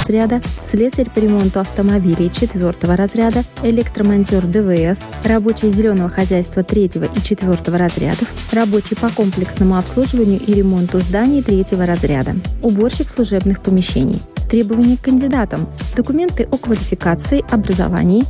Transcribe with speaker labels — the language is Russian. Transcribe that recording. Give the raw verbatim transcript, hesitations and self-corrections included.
Speaker 1: разряда, слесарь по ремонту автомобилей четвертого разряда, электромонтер ДВС, рабочий зеленого хозяйства третьего и четвертого разрядов, рабочий по комплексному обслуживанию и ремонту зданий третьего разряда, уборщик служебных помещений. Требования к кандидатам. Документы о квалификации, образовании,